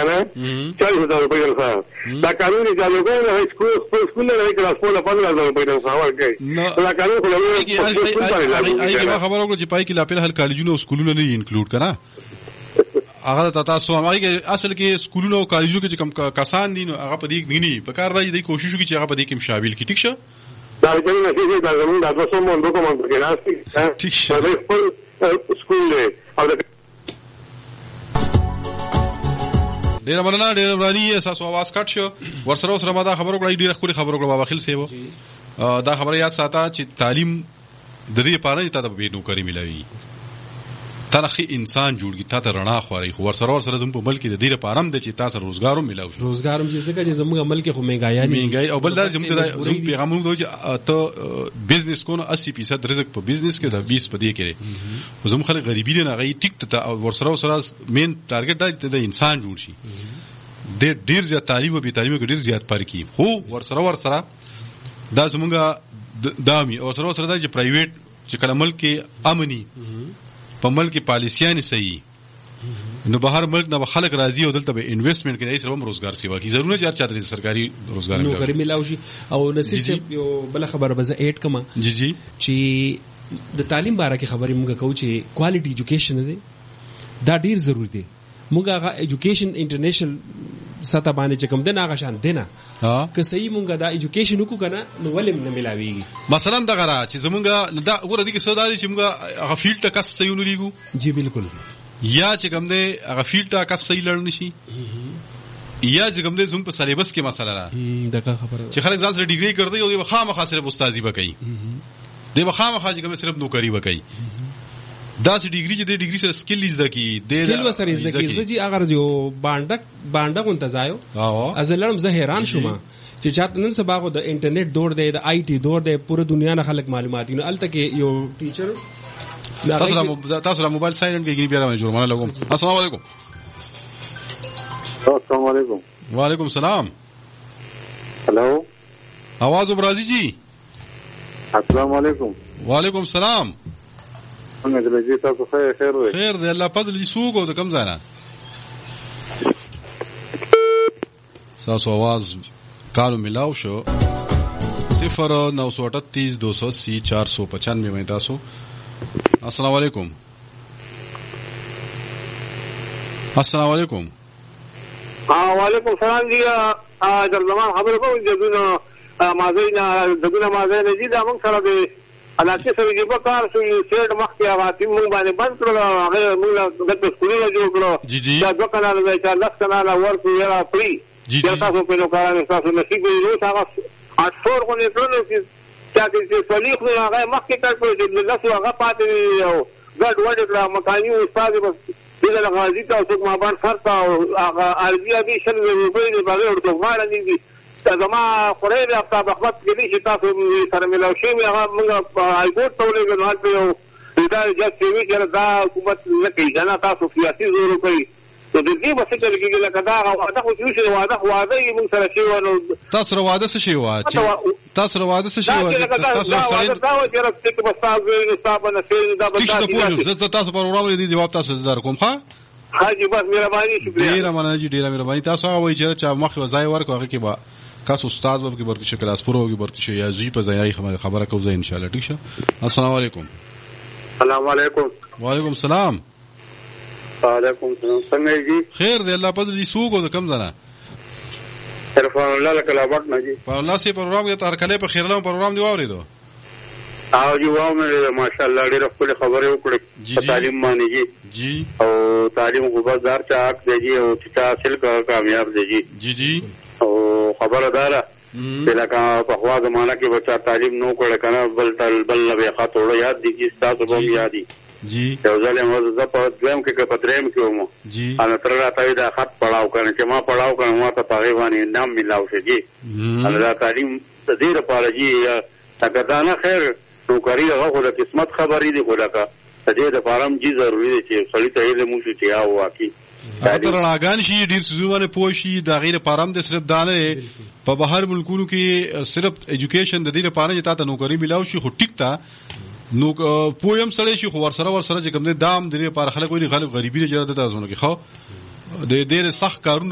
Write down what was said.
کنه 40,000 روپۍ تنخواه دا قانون اجازه کوي سکول نه کلاس په 15,000 روپۍ تنخواه ورکړي دا قانون خو له ما خبر وکړه چې پای کې لا په کالجونو او سکولونو نه انکلوډ کړه هغه تاسو هغه اصل کې سکولونو او کالجونو کې کم کسان دي نو هغه په دې غني په کار راځي د کوشش وکړي چې هغه په دې کې شامل کړي ټیک شه دا چې نه شي دا زموږ د تاسو مونږ کوم کې راځي ټیک شه سکول له او ډیر مننه ډیر ورانی اساس आवाज کټ شو ورسره ما دا خبرو کړی ډیر خوري خبرو کړو بابا خیل سیو دا خبره یاد ساته چې تعلیم د دې لپاره چې تاسو به نوکری ملوي ترخی انسان جوړږي تاسو رڼا خوري خو ورسره زموږ په ملک د دې لپاره هم د چې تاسو روزګارو ملو شي روزګارم چې څنګه چې زموږ ملک خو مهنګای او بل در زموږ پیغامونه دوی ته بزنس کو 80% رزق په بزنس کې د 20 په دې کې زموږ خلک غریبی نه غي ټیک ته ورسره مین ټارګټ دی د انسان جوړ شي د ډیر زیات تعلیم او بي تعلیم کې ډیر زیات فرق کی خو ورسره دا زموږ دامي او ورسره دا چې پرایویټ چې کله ملک کې امني په ملک پالیسیان صحیح نو بهر ملک نه خلک راضي او دلته به انویسټمنٹ کوي سره هم روزګار سیوا کی ضرورت چې هر چاته سرکاري روزګار نوکری ملاوي شي او نصیب یو بل خبره به اډ کما جی چې د تعلیم باره کې خبرې موږ کوو چې کوالټي ایجوکیشن دی دا ډیر ضروری دی موږ هغه ایجوکیشن انټرنیشنل سطح باندې چې کوم د ناغه شان دینا که صحیح مونږه دا ایجوکیشن وکړو کنه نو ولې نه ملاويږي مثلا دا غره چې زمونږ دا وګوره دي کې څه دي چې مونږ هغه فیلډ ته کس صحیح نه لیګو جی بالکل یا چې کوم دی هغه فیلډ ته کس صحیح لړ نشي یا چې کوم دی زموږ په سلیبس کې مسله را دا خبره چې خلک ځان سره ډیګري کوي او دی خامخا صرف استادي وکړي دی خامخا چې کوم صرف نوکری وکړي دا سې ډیګري چې د ډیګري سره سکل زده کی د سکل وسره زده کی زه اگر یو باندې غونتزایو ازلرم زه حیران شوم چې چاته نن سبا غو د انټرنیټ دور دی د آی ټی دور دی پوره دنیا نه خلک معلومات نو الته کې یو ټیچر تاسو موبایل سایلنت کې بیا راځي جوړونه لګوم السلام علیکم السلام علیکم وعلیکم السلام هلو आवाज ابرازی جی السلام علیکم وعلیکم السلام څنګه دې تاسو خیر دی الله فضل دې سوق او کم ځانا تاسو आवाज کالو ملاو شو 093280280 میں تاسو السلام علیکم السلام علیکم وعلیکم السلام جی در زمان خبر کوم دغه مازینا جی دا موږ سره دی علاقه سره چې په کار شو سیټ مخکې هغه تیم موږ باندې بند کړو هغه موږ د سکولونو جوړ کړو دا دوه کانال دی چې 10 کانال ورکو یلا فری دا تاسو په نو کارانه تاسو نصیب وي هغه 800 کو نه کړو چې چې صلیح نو هغه مخکې کار کړو چې لاسو هغه پاتې او ګډ وډ کړه مکاني استاد بس دغه غازی تاسو ما باندې فرتا هغه ارجیا به شل روپۍ نه باندې ورته وړاندې دي زما خوري په خپل کې دي تاسو سره ملاو شي هغه موږ هایکورټ ته ولېږو نو هلته یو دا چې وی چې دا حکومت نه کوي دا تاسو سیاسي زور کوي ته دې به څه کوي لکه دا واده خو شي واده موږ سره شي ونو تاسو واده څه شي وا چې تاسو واده څه شي وا تاسو سره دا چې راځي چې بستاو نو تاسو نه سي دا به تاسو پروګرام دې جواب تاسو زر کوم ښا حاجی بس مهرباني شکریہ ډیر مننه ډیر مهرباني تاسو وایي چې مخ وځای ورکو هغه کې با کاس استاد وب کې برتی شکل اس پرو کې برتی شي یا زی په ځای خبره کوو ان شاء الله ٹھیک شه السلام علیکم السلام علیکم وعلیکم السلام وعلیکم السلام څنګه جی خیر دی الله په دې سوق او کم ځنه عرفان الله لکلا وخت نه جی په الله سي پروګرام کې تر کله په خیرلو پروګرام دی واوریدو او جی واو مې ماشاءالله ډېر خپل خبره وکړه تعلیم باندې جی او تعلیم کو بازار چاک دی او چې حاصل کامیاب دی جی او خبره دارا چې لکه په خوا زمانہ کې بچا تعلیم نو کړ کنه بل نه به خاطر یاد دي چې تاسو به یادي جی یو ځل موږ د په دویم کې په دریم کې ومو جی انا تر راته دا خط پڑھاو کړم چې ما پڑھاو کړم ما ته پاره باندې نام ملاو شي جی انا تعلیم تدیر پاره جی تګدانه خیر نو کوي هغه د قسمت خبرې دی ولکه دې د فارم جی ضروری دی چې خلی ته علم مو شي یا واقعي تر لاګان شي ډیر سيزونه پوښي د غیر فارم د صرف دانه په بهر ملکونو کې صرف ایجوکیشن د دې لپاره چې تاسو نوکری ملاوي شي خو ټیک تا نو پویم سره شي خو ورسره چې کوم دام د دې لپاره خلک وایي غریبي نه جوړه ده تاسو نو کې خو د دې سخت کارونه